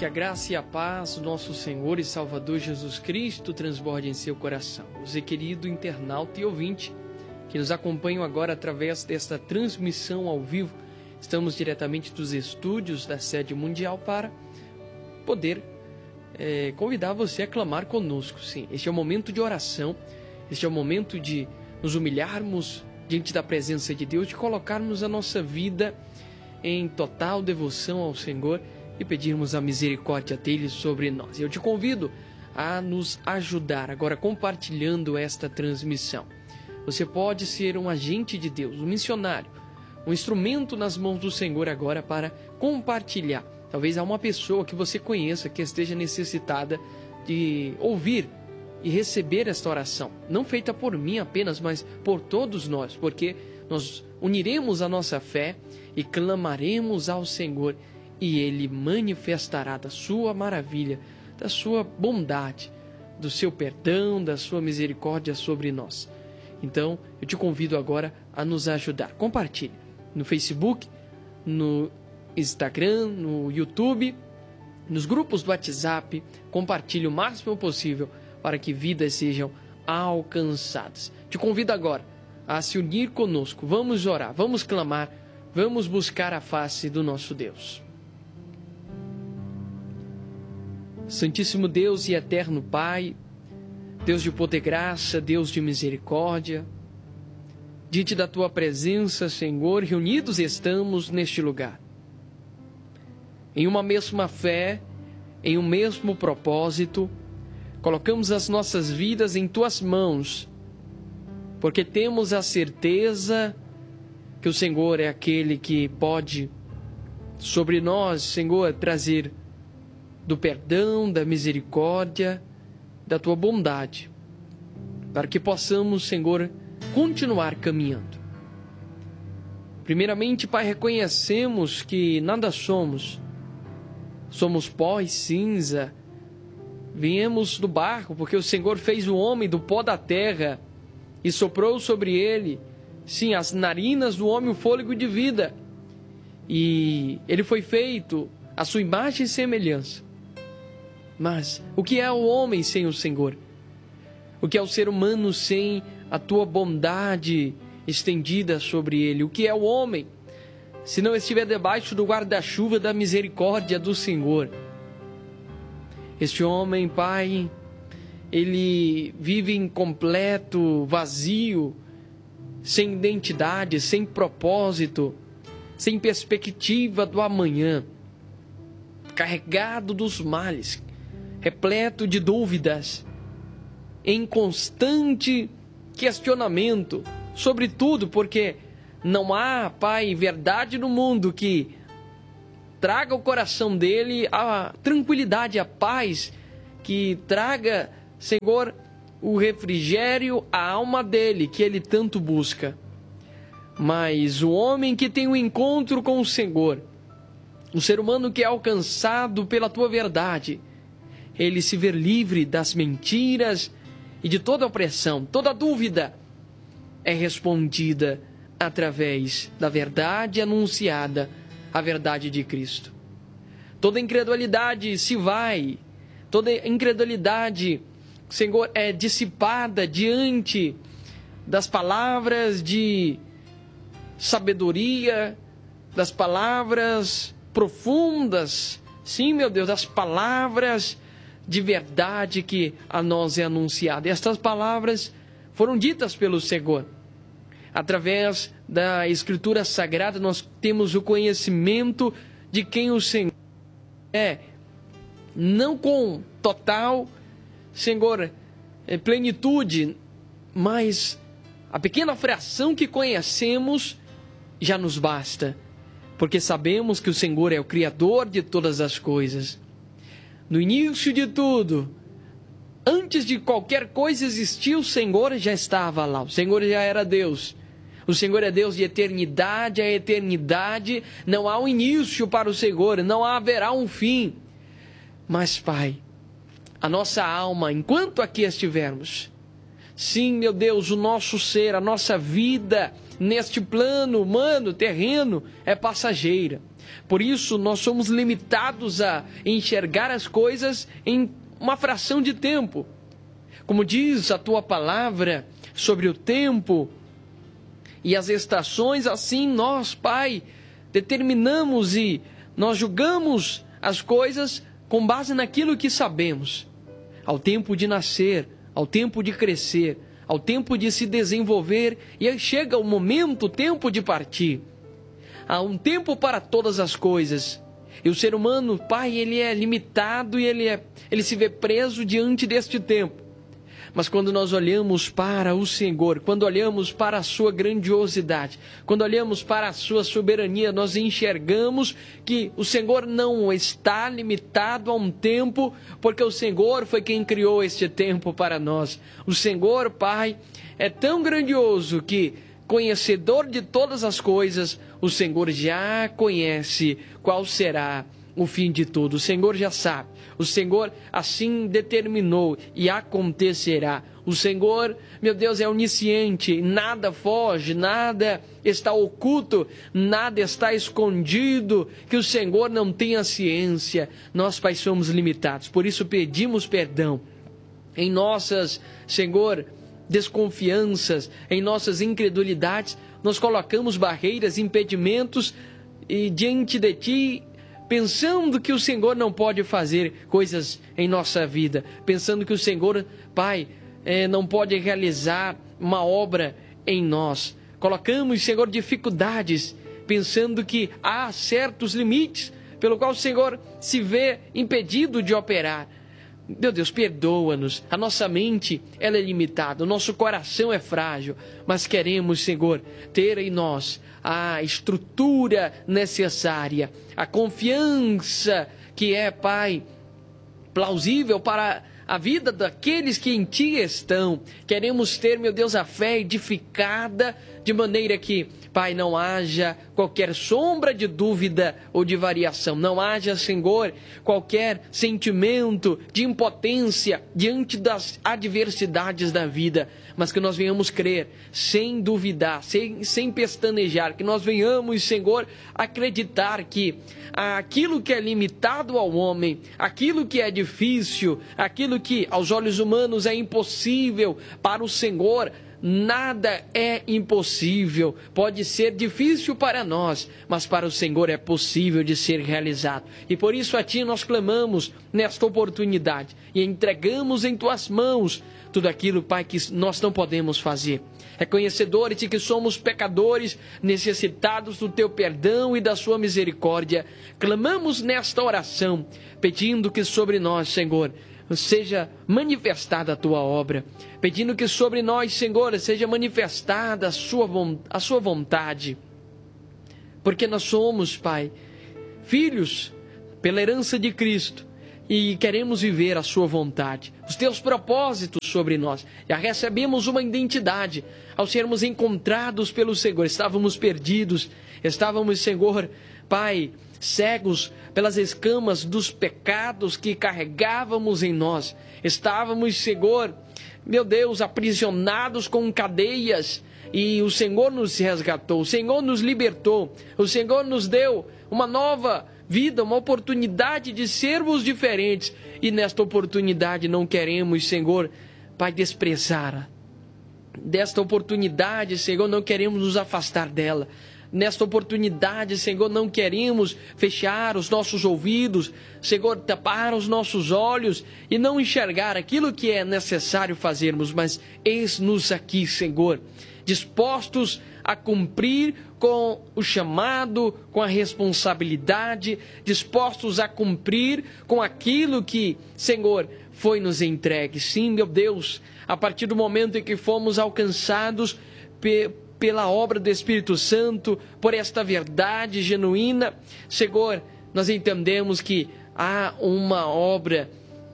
Que a graça e a paz do nosso Senhor e Salvador Jesus Cristo transborde em seu coração. Você, querido internauta e ouvinte, que nos acompanham agora através desta transmissão ao vivo, estamos diretamente dos estúdios da sede mundial para poder convidar você a clamar conosco. Sim, este é o momento de oração, este é o momento de nos humilharmos diante da presença de Deus, de colocarmos a nossa vida em total devoção ao Senhor e pedirmos a misericórdia dele sobre nós. Eu te convido a nos ajudar agora compartilhando esta transmissão. Você pode ser um agente de Deus, um missionário, um instrumento nas mãos do Senhor agora para compartilhar. Talvez há uma pessoa que você conheça que esteja necessitada de ouvir e receber esta oração, não feita por mim apenas, mas por todos nós, porque nós uniremos a nossa fé e clamaremos ao Senhor e Ele manifestará da sua maravilha, da sua bondade, do seu perdão, da sua misericórdia sobre nós. Então, eu te convido agora a nos ajudar. Compartilhe no Facebook, no Instagram, no YouTube, nos grupos do WhatsApp. Compartilhe o máximo possível para que vidas sejam alcançadas. Te convido agora a se unir conosco. Vamos orar, vamos clamar, vamos buscar a face do nosso Deus. Santíssimo Deus e eterno Pai, Deus de poder e graça, Deus de misericórdia, diante da Tua presença, Senhor, reunidos estamos neste lugar, em uma mesma fé, em um mesmo propósito, colocamos as nossas vidas em Tuas mãos, porque temos a certeza que o Senhor é aquele que pode sobre nós, Senhor, trazer do perdão, da misericórdia, da Tua bondade, para que possamos, Senhor, continuar caminhando. Primeiramente, Pai, reconhecemos que nada somos pó e cinza, viemos do barro, porque o Senhor fez o homem do pó da terra e soprou sobre ele, sim, as narinas do homem o fôlego de vida, e ele foi feito à sua imagem e semelhança. Mas o que é o homem sem o Senhor? O que é o ser humano sem a Tua bondade estendida sobre ele? O que é o homem se não estiver debaixo do guarda-chuva da misericórdia do Senhor? Este homem, Pai, ele vive incompleto, vazio, sem identidade, sem propósito, sem perspectiva do amanhã, carregado dos males, repleto de dúvidas, em constante questionamento, sobretudo porque não há, Pai, verdade no mundo que traga ao coração dele a tranquilidade, a paz, que traga, Senhor, o refrigério à alma dele, que ele tanto busca. Mas o homem que tem um encontro com o Senhor, o ser humano que é alcançado pela Tua verdade, ele se vê livre das mentiras e de toda opressão. Toda dúvida é respondida através da verdade anunciada, a verdade de Cristo. Toda incredulidade se vai, toda incredulidade, Senhor, é dissipada diante das palavras de sabedoria, das palavras profundas, sim, meu Deus, das palavras de verdade que a nós é anunciada. Estas palavras foram ditas pelo Senhor. Através da Escritura Sagrada, nós temos o conhecimento de quem o Senhor é. Não com total, Senhor, plenitude, mas a pequena fração que conhecemos já nos basta, porque sabemos que o Senhor é o Criador de todas as coisas. No início de tudo, antes de qualquer coisa existir, o Senhor já estava lá, o Senhor já era Deus. O Senhor é Deus de eternidade a eternidade, não há um início para o Senhor, não haverá um fim. Mas, Pai, a nossa alma, enquanto aqui estivermos, sim, meu Deus, o nosso ser, a nossa vida neste plano humano, terreno, é passageira. Por isso, nós somos limitados a enxergar as coisas em uma fração de tempo. Como diz a tua palavra sobre o tempo e as estações, assim nós, Pai, determinamos e nós julgamos as coisas com base naquilo que sabemos. Ao tempo de nascer, ao tempo de crescer, ao tempo de se desenvolver, e aí chega o momento, o tempo de partir. Há um tempo para todas as coisas. E o ser humano, Pai, ele é limitado e ele se vê preso diante deste tempo. Mas quando nós olhamos para o Senhor, quando olhamos para a sua grandiosidade, quando olhamos para a sua soberania, nós enxergamos que o Senhor não está limitado a um tempo, porque o Senhor foi quem criou este tempo para nós. O Senhor, Pai, é tão grandioso que, conhecedor de todas as coisas, o Senhor já conhece qual será o fim de tudo. O Senhor já sabe. O Senhor assim determinou e acontecerá. O Senhor, meu Deus, é onisciente, nada foge, nada está oculto, nada está escondido, que o Senhor não tenha ciência. Nós, Pai, somos limitados, por isso pedimos perdão em nossas, Senhor, desconfianças, em nossas incredulidades. Nós colocamos barreiras, impedimentos e diante de Ti, pensando que o Senhor não pode fazer coisas em nossa vida, pensando que o Senhor, Pai, não pode realizar uma obra em nós. Colocamos, Senhor, dificuldades, pensando que há certos limites pelo qual o Senhor se vê impedido de operar. Meu Deus, perdoa-nos. A nossa mente, ela é limitada, o nosso coração é frágil, mas queremos, Senhor, ter em nós a estrutura necessária, a confiança que é, Pai, plausível para a vida daqueles que em Ti estão. Queremos ter, meu Deus, a fé edificada, de maneira que, Pai, não haja qualquer sombra de dúvida ou de variação. Não haja, Senhor, qualquer sentimento de impotência diante das adversidades da vida. Mas que nós venhamos crer, sem duvidar, sem pestanejar. Que nós venhamos, Senhor, acreditar que aquilo que é limitado ao homem, aquilo que é difícil, aquilo que aos olhos humanos é impossível, para o Senhor nada é impossível. Pode ser difícil para nós, mas para o Senhor é possível de ser realizado. E por isso a Ti nós clamamos nesta oportunidade e entregamos em Tuas mãos tudo aquilo, Pai, que nós não podemos fazer. Reconhecedores de que somos pecadores, necessitados do Teu perdão e da Sua misericórdia, clamamos nesta oração, pedindo que sobre nós, Senhor, seja manifestada a Tua obra, pedindo que sobre nós, Senhor, seja manifestada a Sua vontade, porque nós somos, Pai, filhos pela herança de Cristo e queremos viver a Sua vontade, os Teus propósitos sobre nós. Já recebemos uma identidade ao sermos encontrados pelo Senhor. Estávamos perdidos, estávamos, Senhor, Pai, cegos pelas escamas dos pecados que carregávamos em nós. Estávamos, Senhor, meu Deus, aprisionados com cadeias, e o Senhor nos resgatou, o Senhor nos libertou, o Senhor nos deu uma nova vida, uma oportunidade de sermos diferentes. E nesta oportunidade não queremos, Senhor, Pai, desprezar desta oportunidade, Senhor, não queremos nos afastar dela. Nesta oportunidade, Senhor, não queremos fechar os nossos ouvidos, Senhor, tapar os nossos olhos e não enxergar aquilo que é necessário fazermos, mas eis-nos aqui, Senhor, dispostos a cumprir com o chamado, com a responsabilidade, dispostos a cumprir com aquilo que, Senhor, foi nos entregue. Sim, meu Deus, a partir do momento em que fomos alcançados pela obra do Espírito Santo, por esta verdade genuína, Senhor, nós entendemos que há uma obra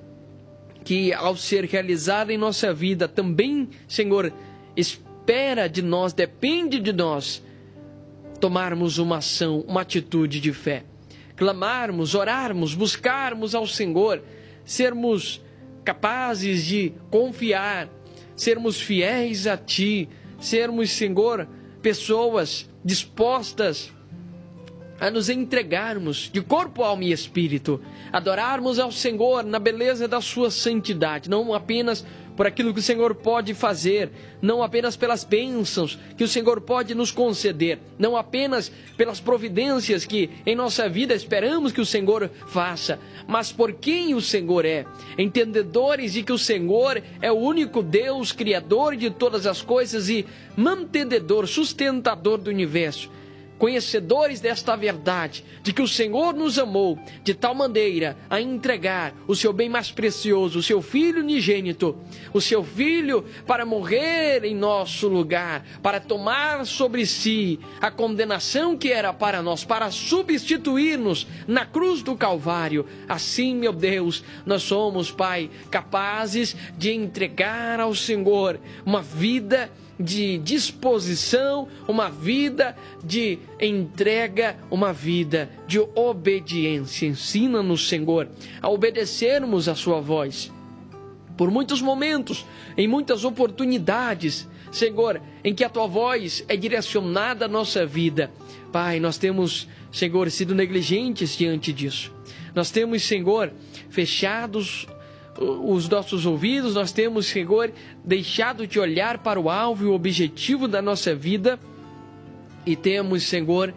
que, ao ser realizada em nossa vida, também, Senhor, espera de nós, depende de nós, tomarmos uma ação, uma atitude de fé, clamarmos, orarmos, buscarmos ao Senhor, sermos capazes de confiar, sermos fiéis a Ti, sermos, Senhor, pessoas dispostas a nos entregarmos de corpo, alma e espírito, adorarmos ao Senhor na beleza da sua santidade, não apenas por aquilo que o Senhor pode fazer, não apenas pelas bênçãos que o Senhor pode nos conceder, não apenas pelas providências que em nossa vida esperamos que o Senhor faça, mas por quem o Senhor é, entendedores de que o Senhor é o único Deus, Criador de todas as coisas e mantenedor, sustentador do universo. Conhecedores desta verdade, de que o Senhor nos amou de tal maneira a entregar o seu bem mais precioso, o seu Filho unigênito, o seu Filho para morrer em nosso lugar, para tomar sobre si a condenação que era para nós, para substituir-nos na cruz do Calvário. Assim, meu Deus, nós somos, Pai, capazes de entregar ao Senhor uma vida de disposição, uma vida de entrega, uma vida de obediência. Ensina-nos, Senhor, a obedecermos a sua voz. Por muitos momentos, em muitas oportunidades, Senhor, em que a tua voz é direcionada à nossa vida, Pai, nós temos, Senhor, sido negligentes diante disso. Nós temos, Senhor, fechados os nossos ouvidos, nós temos, Senhor, deixado de olhar para o alvo e o objetivo da nossa vida e temos, Senhor,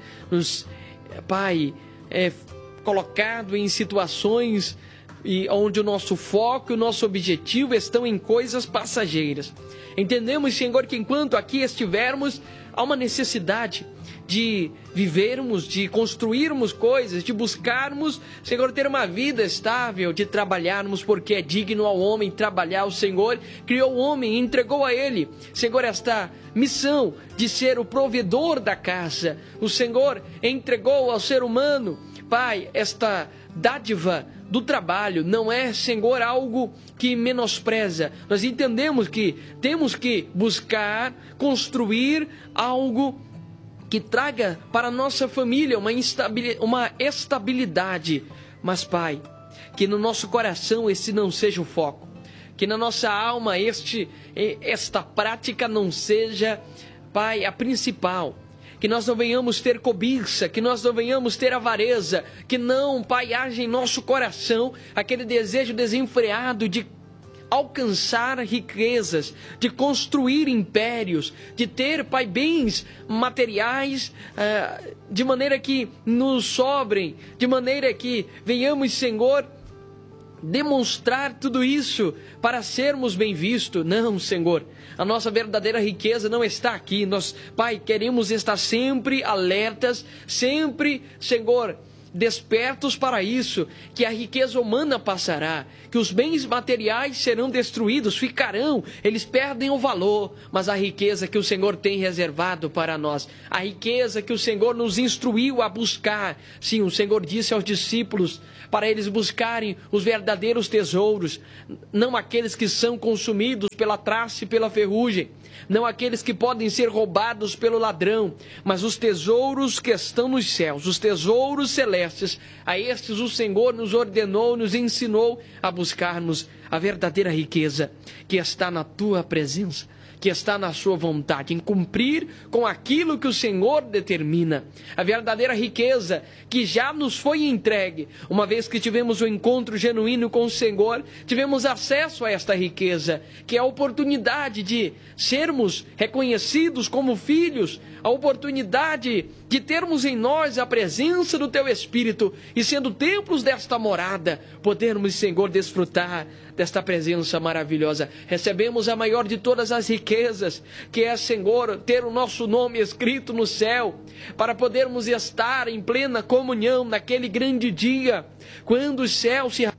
Pai, colocado em situações onde o nosso foco e o nosso objetivo estão em coisas passageiras. Entendemos, Senhor, que enquanto aqui estivermos, há uma necessidade de vivermos, de construirmos coisas, de buscarmos, Senhor, ter uma vida estável, de trabalharmos, porque é digno ao homem trabalhar. O Senhor criou o homem e entregou a ele, Senhor, esta missão de ser o provedor da casa. O Senhor entregou ao ser humano, Pai, esta dádiva do trabalho. Não é, Senhor, algo que menospreza. Nós entendemos que temos que buscar construir algo que traga para a nossa família uma estabilidade. Mas, Pai, que no nosso coração esse não seja o foco. Que na nossa alma esta prática não seja, Pai, a principal. Que nós não venhamos ter cobiça, que nós não venhamos ter avareza, que não, Pai, haja em nosso coração aquele desejo desenfreado de alcançar riquezas, de construir impérios, de ter, Pai, bens materiais, de maneira que nos sobrem, de maneira que venhamos, Senhor, demonstrar tudo isso para sermos bem vistos. Não, Senhor, a nossa verdadeira riqueza não está aqui. Nós, Pai, queremos estar sempre alertas, sempre, Senhor, despertos para isso, que a riqueza humana passará, que os bens materiais serão destruídos, ficarão, eles perdem o valor, mas a riqueza que o Senhor tem reservado para nós, a riqueza que o Senhor nos instruiu a buscar, sim, o Senhor disse aos discípulos, para eles buscarem os verdadeiros tesouros, não aqueles que são consumidos pela traça e pela ferrugem, não aqueles que podem ser roubados pelo ladrão, mas os tesouros que estão nos céus, os tesouros celestes. A estes o Senhor nos ordenou, nos ensinou a buscarmos a verdadeira riqueza que está na tua presença, que está na sua vontade, em cumprir com aquilo que o Senhor determina. A verdadeira riqueza que já nos foi entregue, uma vez que tivemos um encontro genuíno com o Senhor, tivemos acesso a esta riqueza, que é a oportunidade de sermos reconhecidos como filhos, a oportunidade de termos em nós a presença do Teu Espírito e, sendo templos desta morada, podermos, Senhor, desfrutar desta presença maravilhosa. Recebemos a maior de todas as riquezas, que é, Senhor, ter o nosso nome escrito no céu, para podermos estar em plena comunhão naquele grande dia, quando os céus se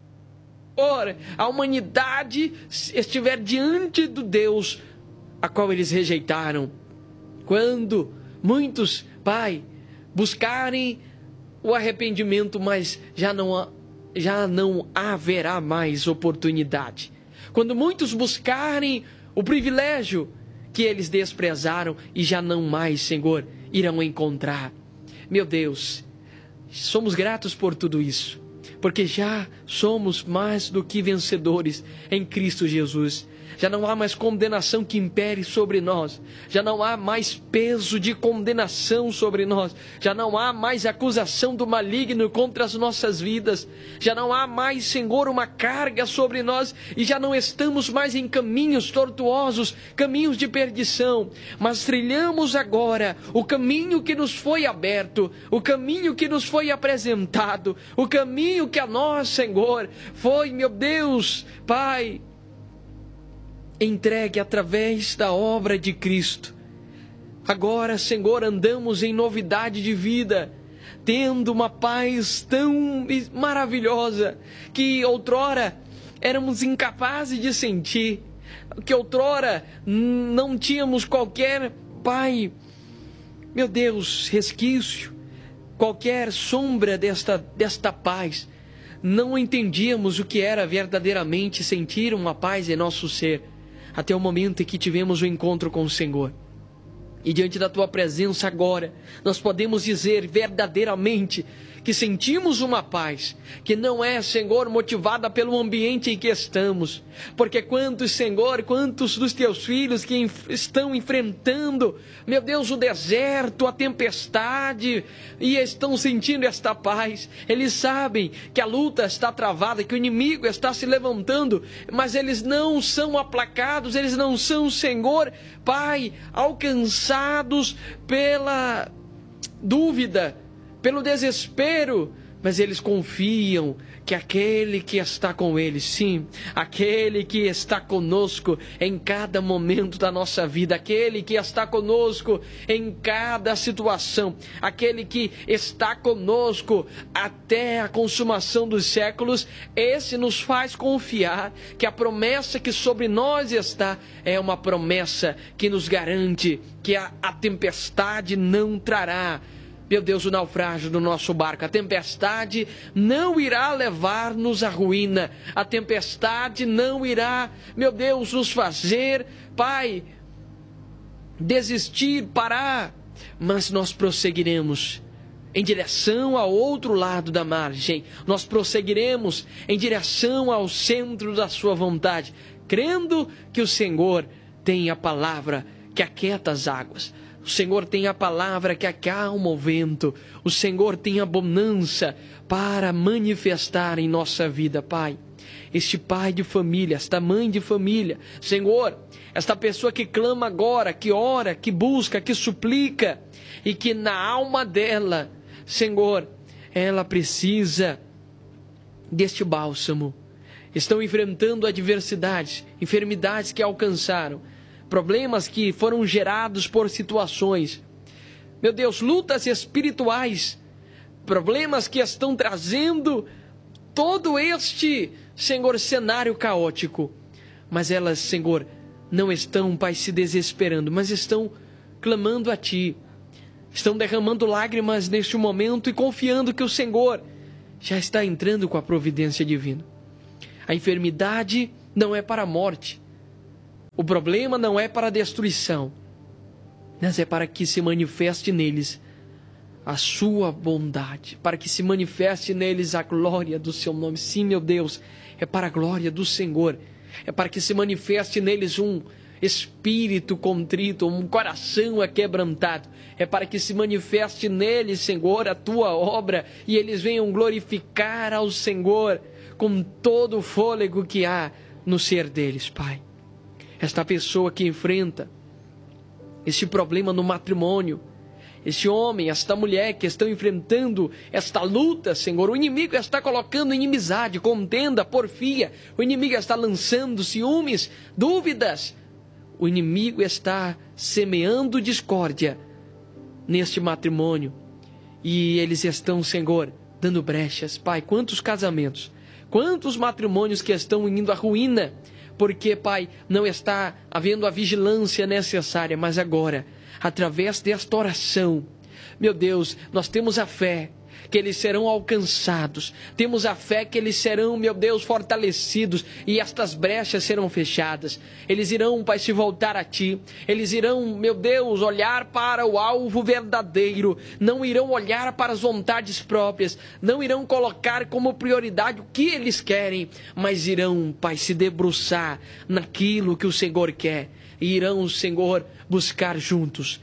a humanidade estiver diante do Deus a qual eles rejeitaram. Quando muitos, Pai, buscarem o arrependimento, mas já não haverá mais oportunidade. Quando muitos buscarem o privilégio que eles desprezaram e já não mais, Senhor, irão encontrar. Meu Deus, somos gratos por tudo isso, porque já somos mais do que vencedores em Cristo Jesus. Já não há mais condenação que impere sobre nós. Já não há mais peso de condenação sobre nós. Já não há mais acusação do maligno contra as nossas vidas. Já não há mais, Senhor, uma carga sobre nós. E já não estamos mais em caminhos tortuosos, caminhos de perdição. Mas trilhamos agora o caminho que nos foi aberto, o caminho que nos foi apresentado, o caminho que a nós, Senhor, foi, meu Deus, Pai, entregue através da obra de Cristo. Agora, Senhor, andamos em novidade de vida, tendo uma paz tão maravilhosa, que outrora éramos incapazes de sentir, que outrora não tínhamos qualquer, Pai, meu Deus, resquício, qualquer sombra desta paz. Não entendíamos o que era verdadeiramente sentir uma paz em nosso ser, até o momento em que tivemos o encontro com o Senhor. E diante da Tua presença agora, nós podemos dizer verdadeiramente que sentimos uma paz, que não é, Senhor, motivada pelo ambiente em que estamos. Porque quantos, Senhor, quantos dos Teus filhos que estão enfrentando, meu Deus, o deserto, a tempestade, e estão sentindo esta paz. Eles sabem que a luta está travada, que o inimigo está se levantando, mas eles não são aplacados, eles não são, Senhor, Pai, alcançados pela dúvida, pelo desespero, mas eles confiam que aquele que está com eles, sim, aquele que está conosco em cada momento da nossa vida, aquele que está conosco em cada situação, aquele que está conosco até a consumação dos séculos, esse nos faz confiar que a promessa que sobre nós está é uma promessa que nos garante que a tempestade não trará, meu Deus, o naufrágio do nosso barco. A tempestade não irá levar-nos à ruína. A tempestade não irá, meu Deus, nos fazer, Pai, desistir, parar. Mas nós prosseguiremos em direção ao outro lado da margem. Nós prosseguiremos em direção ao centro da Sua vontade, crendo que o Senhor tem a palavra que aquieta as águas. O Senhor tem a palavra que acalma o vento. O Senhor tem a bonança para manifestar em nossa vida, Pai. Este pai de família, esta mãe de família, Senhor, esta pessoa que clama agora, que ora, que busca, que suplica, e que na alma dela, Senhor, ela precisa deste bálsamo. Estão enfrentando adversidades, enfermidades que alcançaram, problemas que foram gerados por situações, meu Deus, lutas espirituais, problemas que estão trazendo todo este, Senhor, cenário caótico. Mas elas, Senhor, não estão, Pai, se desesperando, mas estão clamando a Ti, estão derramando lágrimas neste momento e confiando que o Senhor já está entrando com a providência divina. A enfermidade não é para a morte, o problema não é para a destruição, mas é para que se manifeste neles a Sua bondade, para que se manifeste neles a glória do Seu nome. Sim, meu Deus, é para a glória do Senhor, é para que se manifeste neles um espírito contrito, um coração aquebrantado, é para que se manifeste neles, Senhor, a Tua obra, e eles venham glorificar ao Senhor com todo o fôlego que há no ser deles, Pai. Esta pessoa que enfrenta este problema no matrimônio, este homem, esta mulher que estão enfrentando esta luta, Senhor, o inimigo está colocando inimizade, contenda, porfia, o inimigo está lançando ciúmes, dúvidas, o inimigo está semeando discórdia neste matrimônio, e eles estão, Senhor, dando brechas. Pai, quantos casamentos, quantos matrimônios que estão indo à ruína, porque, Pai, não está havendo a vigilância necessária, mas agora, através desta oração, meu Deus, nós temos a fé que eles serão alcançados. Temos a fé que eles serão, meu Deus, fortalecidos e estas brechas serão fechadas. Eles irão, Pai, se voltar a Ti. Eles irão, meu Deus, olhar para o alvo verdadeiro. Não irão olhar para as vontades próprias. Não irão colocar como prioridade o que eles querem, mas irão, Pai, se debruçar naquilo que o Senhor quer. E irão, Senhor, buscar juntos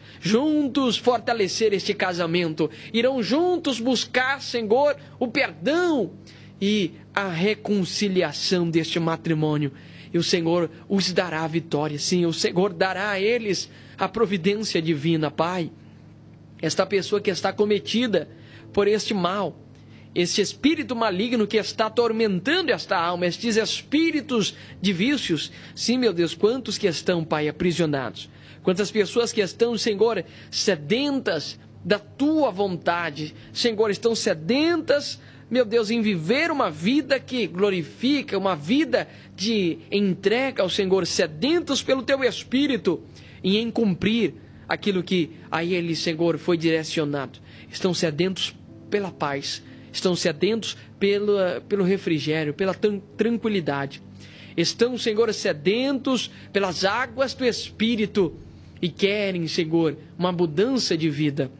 fortalecer este casamento. Irão juntos buscar, Senhor, o perdão e a reconciliação deste matrimônio. E o Senhor os dará a vitória. Sim, o Senhor dará a eles a providência divina, Pai. Esta pessoa que está cometida por este mal, este espírito maligno que está atormentando esta alma, estes espíritos de vícios. Sim, meu Deus, quantos que estão, Pai, aprisionados. Quantas pessoas que estão, Senhor, sedentas da Tua vontade. Senhor, estão sedentas, meu Deus, em viver uma vida que glorifica, uma vida de entrega ao Senhor, sedentos pelo Teu Espírito e em cumprir aquilo que a eles, Senhor, foi direcionado. Estão sedentos pela paz. Estão sedentos pelo refrigério, pela tranquilidade. Estão, Senhor, sedentos pelas águas do Espírito e querem, Senhor, uma mudança de vida.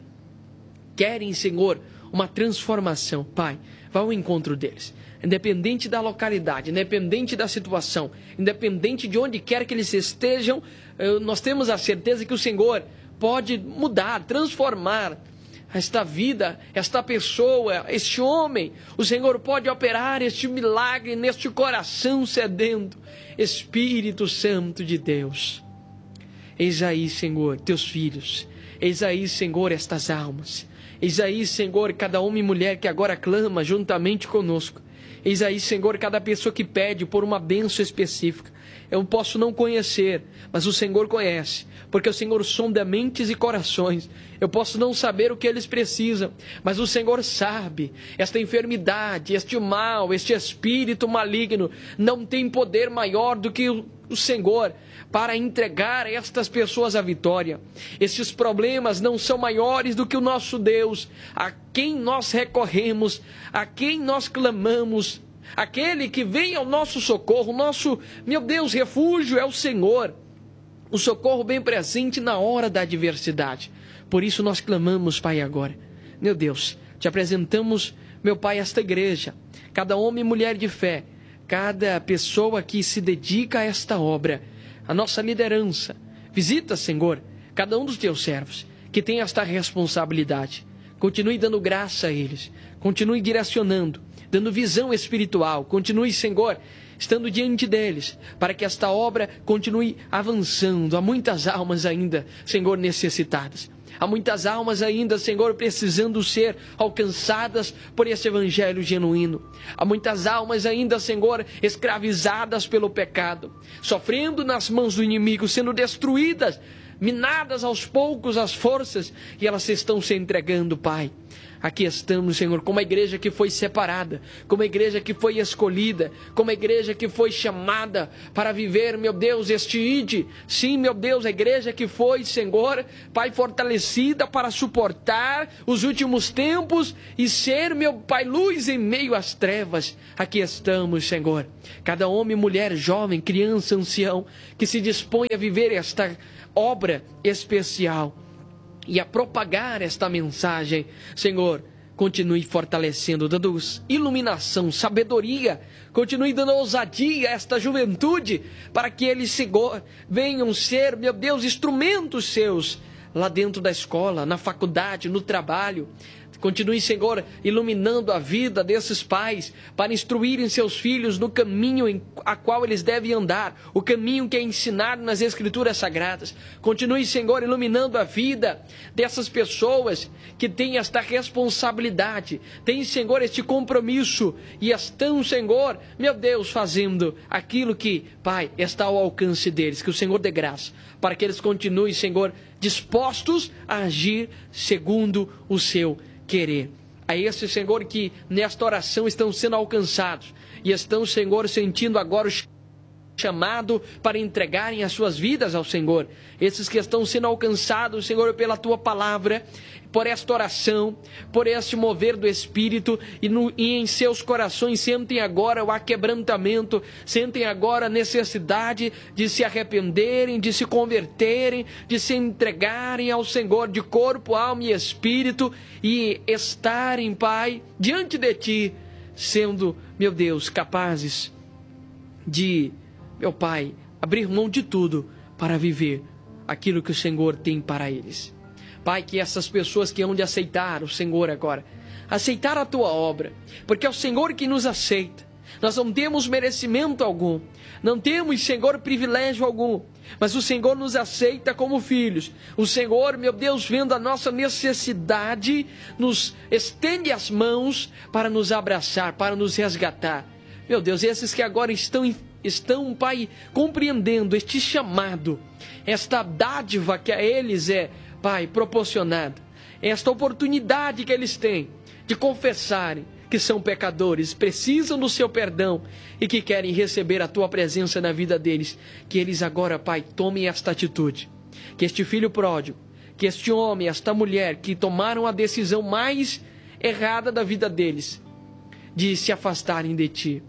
Querem, Senhor, uma transformação. Pai, vá ao encontro deles. Independente da localidade, independente da situação, independente de onde quer que eles estejam, nós temos a certeza que o Senhor pode mudar, transformar esta vida, esta pessoa, este homem. O Senhor pode operar este milagre neste coração sedento. Espírito Santo de Deus, eis aí, Senhor, teus filhos. Eis aí, Senhor, estas almas. Eis aí, Senhor, cada homem e mulher que agora clama juntamente conosco. Eis aí, Senhor, cada pessoa que pede por uma bênção específica. Eu posso não conhecer, mas o Senhor conhece, porque o Senhor sonda mentes e corações. Eu posso não saber o que eles precisam, mas o Senhor sabe. Esta enfermidade, este mal, este espírito maligno não tem poder maior do que o Senhor para entregar a estas pessoas a vitória. Estes problemas não são maiores do que o nosso Deus, a quem nós recorremos, a quem nós clamamos. Aquele que vem ao nosso socorro, nosso, meu Deus, refúgio é o Senhor. O socorro bem presente na hora da adversidade. Por isso nós clamamos, Pai, agora. Meu Deus, te apresentamos, meu Pai, esta igreja. Cada homem e mulher de fé, cada pessoa que se dedica a esta obra, a nossa liderança. Visita, Senhor, cada um dos teus servos que tem esta responsabilidade. Continue dando graça a eles. Continue direcionando, dando visão espiritual. Continue, Senhor, estando diante deles, para que esta obra continue avançando. Há muitas almas ainda, Senhor, necessitadas. Há muitas almas ainda, Senhor, precisando ser alcançadas por esse evangelho genuíno. Há muitas almas ainda, Senhor, escravizadas pelo pecado, sofrendo nas mãos do inimigo, sendo destruídas, minadas aos poucos as forças, e elas estão se entregando, Pai. Aqui estamos, Senhor, como a igreja que foi separada, como a igreja que foi escolhida, como a igreja que foi chamada para viver, meu Deus, este ide. Sim, meu Deus, a igreja que foi, Senhor, Pai, fortalecida para suportar os últimos tempos e ser, meu Pai, luz em meio às trevas. Aqui estamos, Senhor. Cada homem, mulher, jovem, criança, ancião, que se dispõe a viver esta obra especial e a propagar esta mensagem, Senhor, continue fortalecendo, dando iluminação, sabedoria, continue dando ousadia a esta juventude, para que eles, Senhor, venham ser, meu Deus, instrumentos seus, lá dentro da escola, na faculdade, no trabalho. Continue, Senhor, iluminando a vida desses pais para instruírem seus filhos no caminho a qual eles devem andar, o caminho que é ensinado nas Escrituras Sagradas. Continue, Senhor, iluminando a vida dessas pessoas que têm esta responsabilidade, têm, Senhor, este compromisso e estão, Senhor, meu Deus, fazendo aquilo que, Pai, está ao alcance deles. Que o Senhor dê graça para que eles continuem, Senhor, dispostos a agir segundo o seu querer. A esse, Senhor, que nesta oração estão sendo alcançados e estão, Senhor, sentindo agora chamado para entregarem as suas vidas ao Senhor. Esses que estão sendo alcançados, Senhor, pela Tua palavra, por esta oração, por este mover do Espírito, e em seus corações sentem agora o aquebrantamento, sentem agora a necessidade de se arrependerem, de se converterem, de se entregarem ao Senhor de corpo, alma e espírito, e estarem, Pai, diante de Ti, sendo, meu Deus, capazes de, meu Pai, abrir mão de tudo para viver aquilo que o Senhor tem para eles. Pai, que essas pessoas que hão de aceitar o Senhor agora, aceitar a Tua obra, porque é o Senhor que nos aceita. Nós não temos merecimento algum, não temos, Senhor, privilégio algum, mas o Senhor nos aceita como filhos. O Senhor, meu Deus, vendo a nossa necessidade, nos estende as mãos para nos abraçar, para nos resgatar. Meu Deus, esses que agora estão, Pai, compreendendo este chamado, esta dádiva que a eles é, Pai, proporcionada, esta oportunidade que eles têm de confessarem que são pecadores, precisam do Seu perdão e que querem receber a Tua presença na vida deles, que eles agora, Pai, tomem esta atitude, que este filho pródigo, que este homem, esta mulher, que tomaram a decisão mais errada da vida deles, de se afastarem de Ti,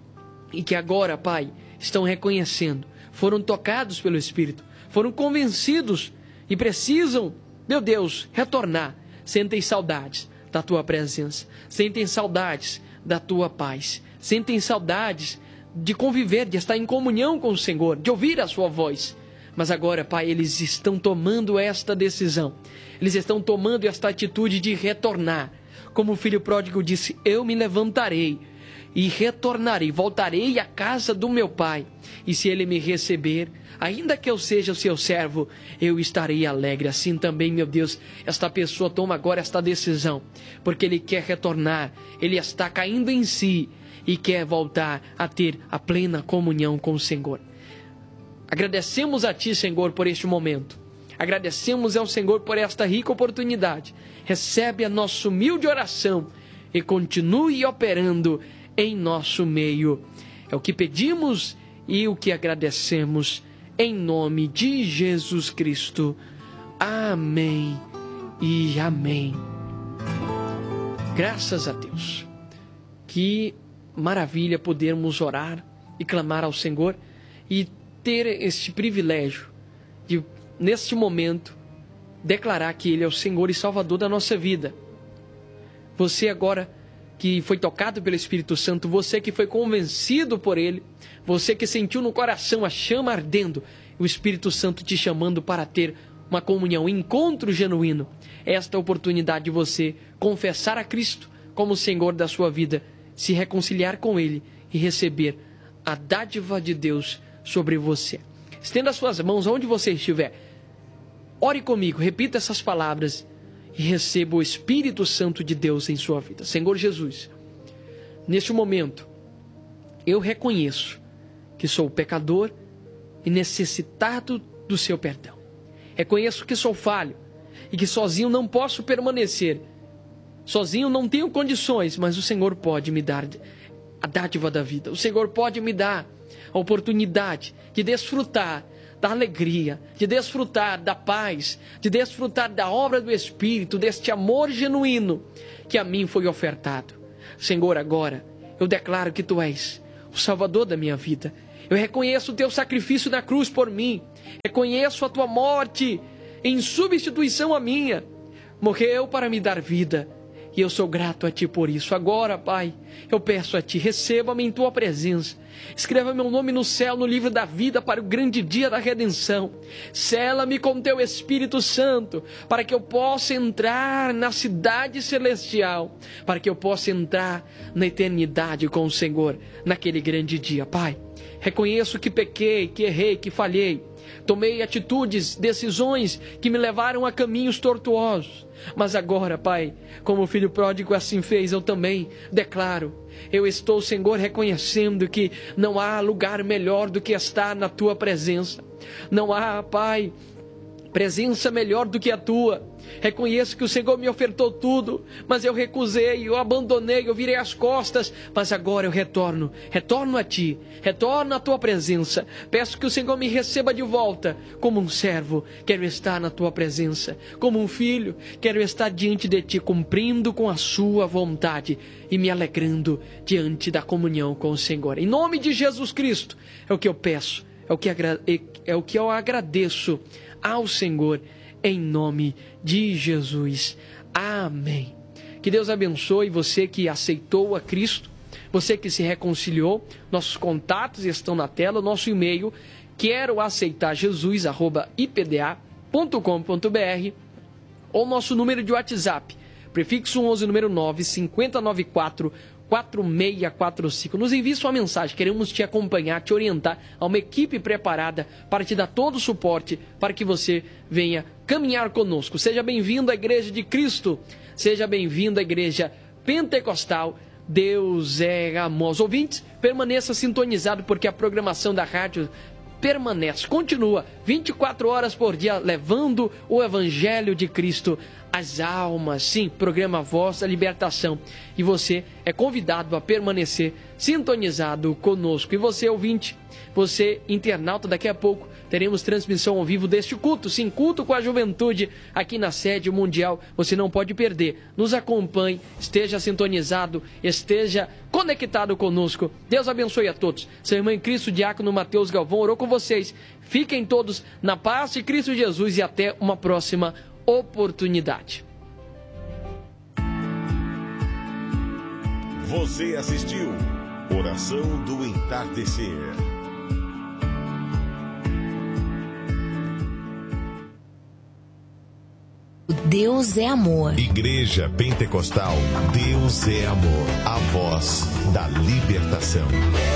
e que agora, Pai, estão reconhecendo, foram tocados pelo Espírito, foram convencidos e precisam, meu Deus, retornar. Sentem saudades da Tua presença, sentem saudades da Tua paz, sentem saudades de conviver, de estar em comunhão com o Senhor, de ouvir a Sua voz. Mas agora, Pai, eles estão tomando esta decisão, eles estão tomando esta atitude de retornar. Como o filho pródigo disse, eu me levantarei e retornarei, voltarei à casa do meu pai, e se ele me receber, ainda que eu seja o seu servo, eu estarei alegre. Assim também, meu Deus, esta pessoa toma agora esta decisão, porque ele quer retornar, ele está caindo em si, e quer voltar a ter a plena comunhão com o Senhor. Agradecemos a Ti, Senhor, por este momento, agradecemos ao Senhor por esta rica oportunidade. Recebe a nossa humilde oração, e continue operando em nosso meio. É o que pedimos e o que agradecemos, em nome de Jesus Cristo. Amém e amém. Graças a Deus. Que maravilha podermos orar e clamar ao Senhor e ter este privilégio de, neste momento, declarar que Ele é o Senhor e Salvador da nossa vida. Você agora que foi tocado pelo Espírito Santo, você que foi convencido por Ele, você que sentiu no coração a chama ardendo, o Espírito Santo te chamando para ter uma comunhão, um encontro genuíno. Esta oportunidade de você confessar a Cristo como o Senhor da sua vida, se reconciliar com Ele e receber a dádiva de Deus sobre você. Estenda as suas mãos onde você estiver. Ore comigo, repita essas palavras e receba o Espírito Santo de Deus em sua vida. Senhor Jesus, neste momento, eu reconheço que sou pecador e necessitado do Seu perdão. Reconheço que sou falho e que sozinho não posso permanecer. Sozinho não tenho condições, mas o Senhor pode me dar a dádiva da vida. O Senhor pode me dar a oportunidade de desfrutar da alegria, de desfrutar da paz, de desfrutar da obra do Espírito, deste amor genuíno que a mim foi ofertado. Senhor, agora eu declaro que Tu és o Salvador da minha vida. Eu reconheço o Teu sacrifício na cruz por mim. Reconheço a Tua morte em substituição à minha. Morreu para me dar vida. E eu sou grato a Ti por isso. Agora, Pai, eu peço a Ti, receba-me em Tua presença. Escreva meu nome no céu, no livro da vida, para o grande dia da redenção. Sela-me com Teu Espírito Santo, para que eu possa entrar na cidade celestial, para que eu possa entrar na eternidade com o Senhor, naquele grande dia. Pai, reconheço que pequei, que errei, que falhei. Tomei atitudes, decisões que me levaram a caminhos tortuosos. Mas agora, Pai, como o filho pródigo assim fez, eu também declaro. Eu estou, Senhor, reconhecendo que não há lugar melhor do que estar na Tua presença. Não há, Pai, presença melhor do que a tua. Reconheço que o Senhor me ofertou tudo, mas eu recusei, eu abandonei, eu virei as costas, mas agora eu retorno a Ti, retorno à Tua presença. Peço que o Senhor me receba de volta. Como um servo, quero estar na Tua presença. Como um filho, quero estar diante de Ti, cumprindo com a Sua vontade e me alegrando diante da comunhão com o Senhor. Em nome de Jesus Cristo, é o que eu peço, é o que eu agradeço ao Senhor, em nome de Jesus. Amém. Que Deus abençoe você que aceitou a Cristo, você que se reconciliou. Nossos contatos estão na tela, nosso e-mail, queroaceitarjesus@ipda.com.br, ou nosso número de WhatsApp, prefixo 11, número 9, 5094 4645. Nos envie sua mensagem, queremos te acompanhar, te orientar a uma equipe preparada para te dar todo o suporte para que você venha caminhar conosco. Seja bem-vindo à Igreja de Cristo, seja bem-vindo à Igreja Pentecostal. Deus é amor. Os ouvintes, permaneça sintonizado, porque a programação da rádio permanece, continua 24 horas por dia, levando o Evangelho de Cristo às almas. Sim, programa Voz da Libertação. E você é convidado a permanecer sintonizado conosco. E você, ouvinte, você, internauta, daqui a pouco teremos transmissão ao vivo deste culto. Sim, culto com a juventude aqui na sede mundial. Você não pode perder. Nos acompanhe, esteja sintonizado, esteja conectado conosco. Deus abençoe a todos. Seu irmão em Cristo, diácono Mateus Galvão, orou com vocês. Fiquem todos na paz de Cristo Jesus e até uma próxima oportunidade. Você assistiu Oração do Entardecer. Deus é amor. Igreja Pentecostal, Deus é amor. A voz da libertação.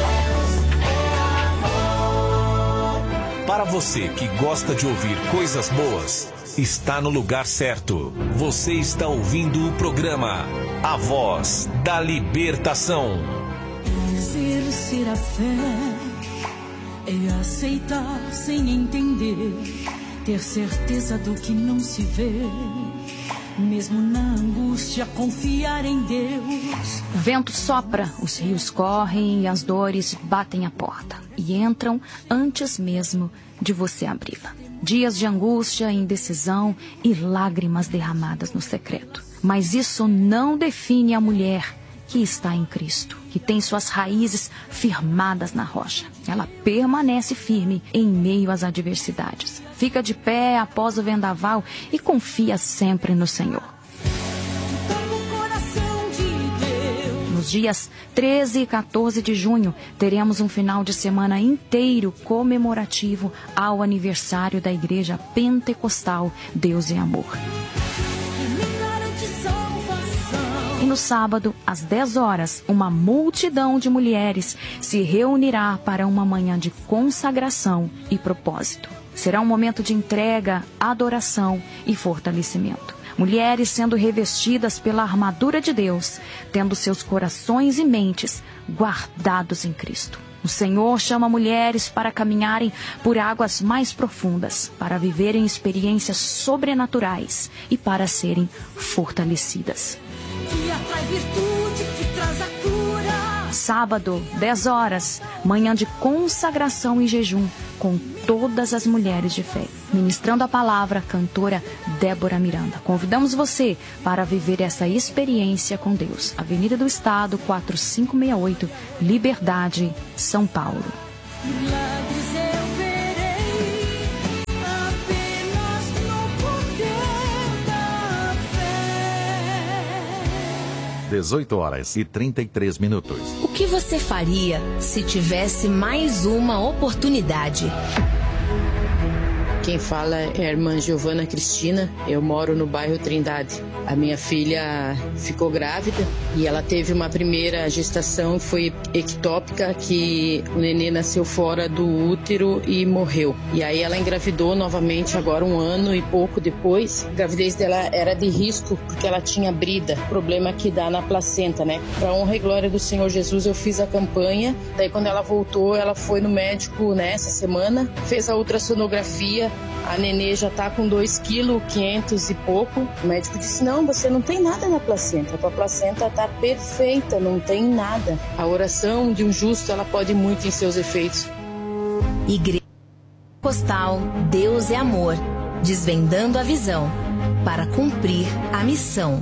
Para você que gosta de ouvir coisas boas, está no lugar certo. Você está ouvindo o programa A Voz da Libertação. Exercer a fé é aceitar sem entender, ter certeza do que não se vê, mesmo na angústia confiar em Deus. O vento sopra, os rios correm e as dores batem a porta e entram antes mesmo de você abri-la. Dias de angústia, indecisão e lágrimas derramadas no secreto. Mas isso não define a mulher que está em Cristo, que tem suas raízes firmadas na rocha. Ela permanece firme em meio às adversidades. Fica de pé após o vendaval e confia sempre no Senhor. Nos dias 13 e 14 de junho, teremos um final de semana inteiro comemorativo ao aniversário da Igreja Pentecostal Deus é Amor. E no sábado, às 10 horas, uma multidão de mulheres se reunirá para uma manhã de consagração e propósito. Será um momento de entrega, adoração e fortalecimento. Mulheres sendo revestidas pela armadura de Deus, tendo seus corações e mentes guardados em Cristo. O Senhor chama mulheres para caminharem por águas mais profundas, para viverem experiências sobrenaturais e para serem fortalecidas. Que atrai virtude, que traz a cura. Sábado, 10 horas, manhã de consagração e jejum com todas as mulheres de fé. Ministrando a palavra, a cantora Débora Miranda. Convidamos você para viver essa experiência com Deus. Avenida do Estado, 4568, Liberdade, São Paulo. Milagres eu verei, apenas no poder da fé. 18h33. O que você faria se tivesse mais uma oportunidade? Quem fala é a irmã Giovana Cristina, eu moro no bairro Trindade. A minha filha ficou grávida e ela teve uma primeira gestação, foi ectópica, que o nenê nasceu fora do útero e morreu. E aí ela engravidou novamente agora 1 ano e pouco depois. A gravidez dela era de risco porque ela tinha brida, problema que dá na placenta, né? Para honra e glória do Senhor Jesus, eu fiz a campanha. Daí quando ela voltou, ela foi no médico, né, essa semana, fez a ultrassonografia A nenê já está com 2,5 kg e pouco. O médico disse, não, você não tem nada na placenta. A tua placenta está perfeita, não tem nada. A oração de um justo, ela pode muito em seus efeitos. Igreja Pentecostal, Deus é amor, desvendando a visão para cumprir a missão.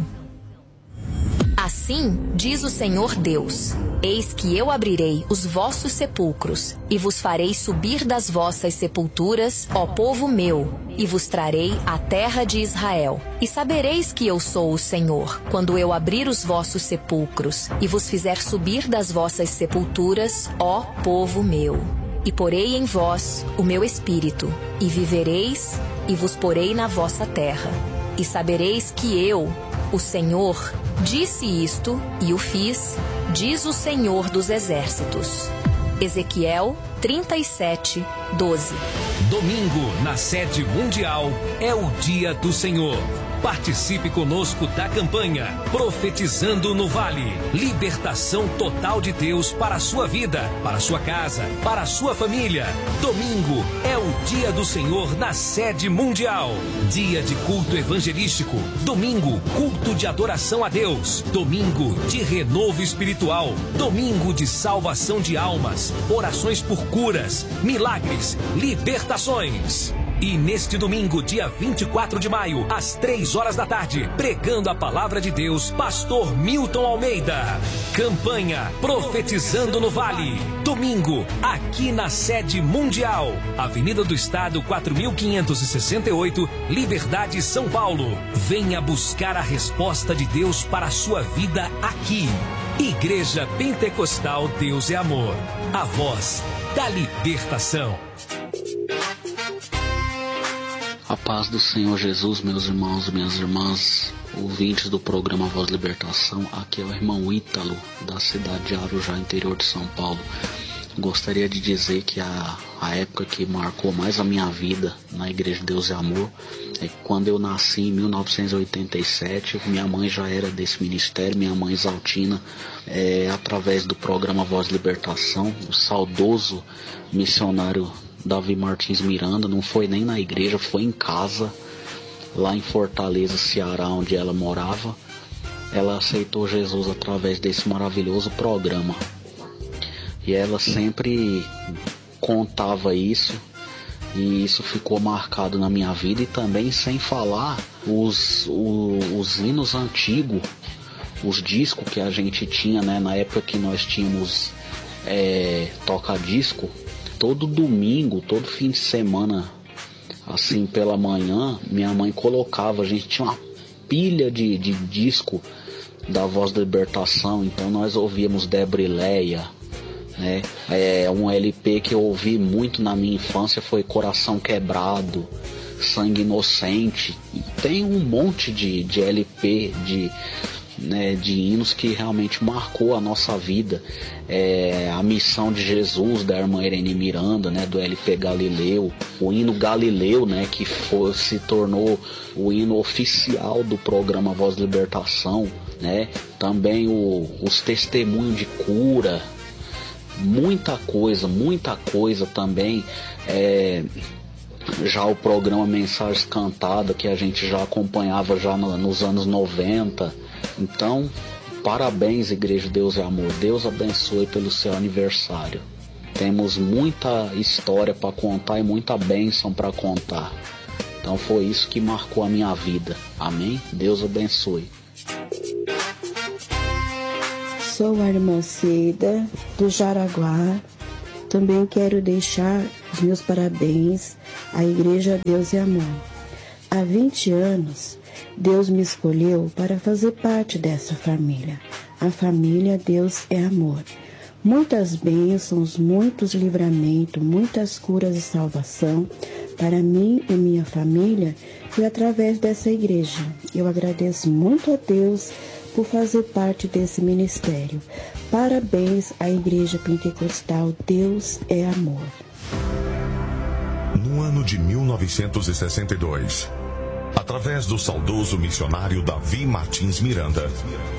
Assim diz o Senhor Deus: eis que eu abrirei os vossos sepulcros e vos farei subir das vossas sepulturas, ó povo meu, e vos trarei à terra de Israel. E sabereis que eu sou o Senhor, quando eu abrir os vossos sepulcros e vos fizer subir das vossas sepulturas, ó povo meu. E porei em vós o meu espírito, e vivereis, e vos porei na vossa terra. E sabereis que eu, o Senhor, disse isto e o fiz, diz o Senhor dos Exércitos. Ezequiel 37, 12. Domingo, na sede mundial, é o Dia do Senhor. Participe conosco da campanha Profetizando no Vale. Libertação total de Deus para a sua vida, para a sua casa, para a sua família. Domingo é o Dia do Senhor na sede mundial. Dia de culto evangelístico. Domingo, culto de adoração a Deus. Domingo de renovo espiritual. Domingo de salvação de almas. Orações por curas, milagres, libertações. E neste domingo, dia 24 de maio, às 3 horas da tarde, pregando a palavra de Deus, pastor Milton Almeida. Campanha Profetizando no Vale. Domingo, aqui na sede mundial. Avenida do Estado, 4568, Liberdade, São Paulo. Venha buscar a resposta de Deus para a sua vida aqui. Igreja Pentecostal Deus é Amor. A voz da libertação. A paz do Senhor Jesus, meus irmãos e minhas irmãs, ouvintes do programa Voz Libertação. Aqui é o irmão Ítalo, da cidade de Arujá, interior de São Paulo. Gostaria de dizer que a época que marcou mais a minha vida na Igreja Deus é Amor é quando eu nasci em 1987. Minha mãe já era desse ministério, minha mãe Exaltina, através do programa Voz Libertação, o saudoso missionário Davi Martins Miranda, não foi nem na igreja, foi em casa, lá em Fortaleza, Ceará, onde ela morava. Ela aceitou Jesus através desse maravilhoso programa. E ela sempre contava isso, e isso ficou marcado na minha vida. E também, sem falar, os hinos antigos, os discos que a gente tinha, né, na época que nós tínhamos toca-disco. Todo domingo, todo fim de semana, assim pela manhã, minha mãe colocava, a gente tinha uma pilha de disco da Voz da Libertação. Então nós ouvíamos Debrileia, né? Um LP que eu ouvi muito na minha infância foi Coração Quebrado, Sangue Inocente. E tem um monte de LP, de hinos que realmente marcou a nossa vida. A Missão de Jesus, da irmã Irene Miranda, né, do LP Galileu, o hino Galileu, né, que se tornou o hino oficial do programa Voz Libertação, né, também os testemunhos de cura, muita coisa também. Já o programa Mensagens Cantadas, que a gente já acompanhava já nos anos 90. Então, parabéns, Igreja Deus é Amor. Deus abençoe pelo seu aniversário. Temos muita história para contar e muita bênção para contar. Então foi isso que marcou a minha vida. Amém? Deus abençoe. Sou a irmã Cida, do Jaraguá. Também quero deixar os meus parabéns à Igreja Deus é Amor. Há 20 anos, Deus me escolheu para fazer parte dessa família. A família Deus é Amor. Muitas bênçãos, muitos livramentos, muitas curas e salvação para mim e minha família foi através dessa igreja. Eu agradeço muito a Deus por fazer parte desse ministério. Parabéns à Igreja Pentecostal Deus é Amor. No ano de 1962, através do saudoso missionário Davi Martins Miranda,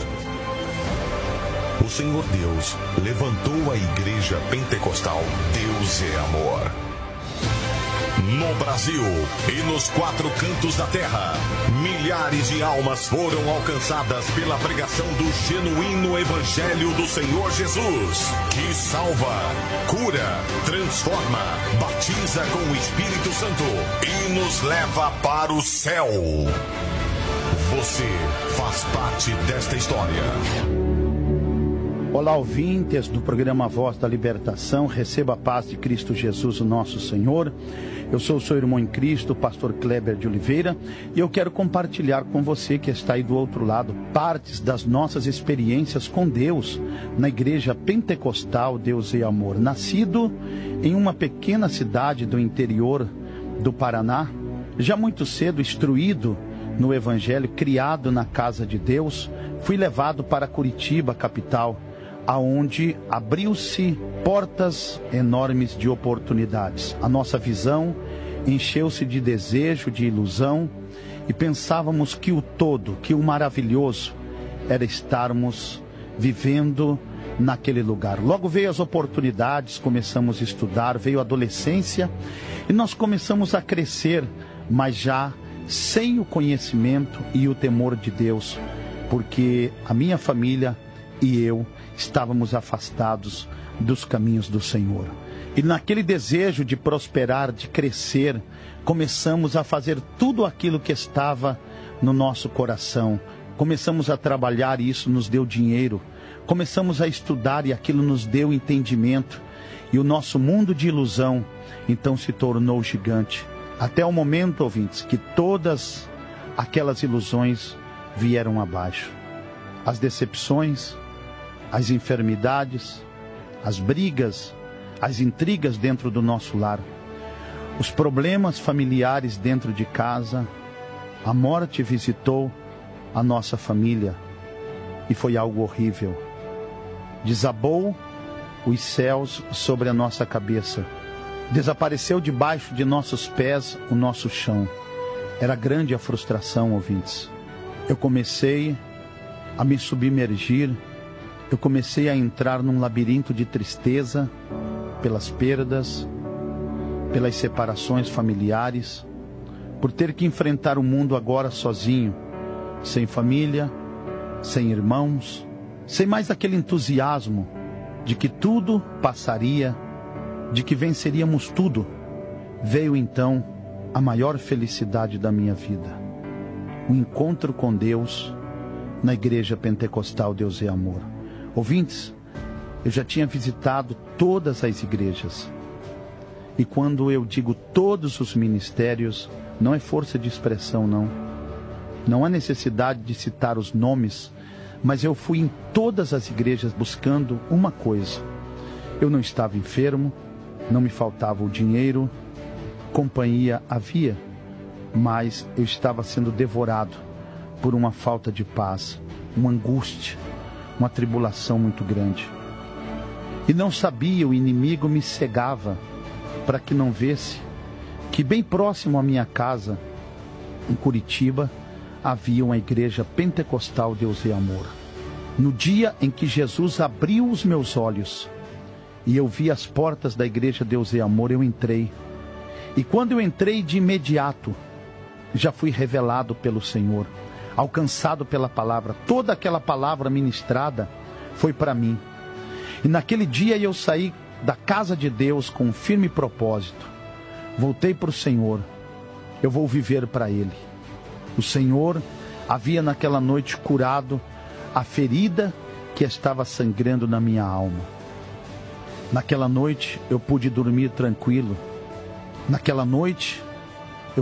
o Senhor Deus levantou a Igreja Pentecostal Deus é Amor. No Brasil e nos 4 cantos da terra, milhares de almas foram alcançadas pela pregação do genuíno Evangelho do Senhor Jesus, que salva, cura, transforma, batiza com o Espírito Santo e nos leva para o céu. Você faz parte desta história. Olá, ouvintes do programa Voz da Libertação, receba a paz de Cristo Jesus, o nosso Senhor. Eu sou o seu irmão em Cristo, o pastor Kleber de Oliveira, e eu quero compartilhar com você que está aí do outro lado partes das nossas experiências com Deus na igreja pentecostal Deus e Amor. Nascido em uma pequena cidade do interior do Paraná, já muito cedo instruído no Evangelho, criado na casa de Deus, fui levado para Curitiba, capital, aonde abriu-se portas enormes de oportunidades. A nossa visão encheu-se de desejo, de ilusão, e pensávamos que o todo, que o maravilhoso era estarmos vivendo naquele lugar. Logo veio as oportunidades, começamos a estudar, veio a adolescência e nós começamos a crescer, mas já sem o conhecimento e o temor de Deus, porque a minha família e eu estávamos afastados dos caminhos do Senhor. E naquele desejo de prosperar, de crescer, começamos a fazer tudo aquilo que estava no nosso coração. Começamos a trabalhar e isso nos deu dinheiro. Começamos a estudar e aquilo nos deu entendimento. E o nosso mundo de ilusão, então, se tornou gigante. Até o momento, ouvintes, que todas aquelas ilusões vieram abaixo. As decepções, as enfermidades, as brigas, as intrigas dentro do nosso lar, os problemas familiares dentro de casa, a morte visitou a nossa família e foi algo horrível. Desabou os céus sobre a nossa cabeça, desapareceu debaixo de nossos pés o nosso chão. Era grande a frustração, ouvintes. Eu comecei a me submergir, eu comecei a entrar num labirinto de tristeza pelas perdas, pelas separações familiares, por ter que enfrentar o mundo agora sozinho, sem família, sem irmãos, sem mais aquele entusiasmo de que tudo passaria, de que venceríamos tudo. Veio então a maior felicidade da minha vida, o encontro com Deus na igreja pentecostal Deus e Amor. Ouvintes, eu já tinha visitado todas as igrejas. E quando eu digo todos os ministérios, não é força de expressão, não. Não há necessidade de citar os nomes, mas eu fui em todas as igrejas buscando uma coisa. Eu não estava enfermo, não me faltava o dinheiro, companhia havia, mas eu estava sendo devorado por uma falta de paz, uma angústia, uma tribulação muito grande. E não sabia, o inimigo me cegava para que não visse que bem próximo à minha casa, em Curitiba, havia uma igreja pentecostal Deus e Amor. No dia em que Jesus abriu os meus olhos e eu vi as portas da igreja Deus e Amor, eu entrei. E quando eu entrei, de imediato, já fui revelado pelo Senhor, alcançado pela palavra. Toda aquela palavra ministrada foi para mim. E naquele dia eu saí da casa de Deus com um firme propósito. Voltei para o Senhor. Eu vou viver para Ele. O Senhor havia naquela noite curado a ferida que estava sangrando na minha alma. Naquela noite eu pude dormir tranquilo. Naquela noite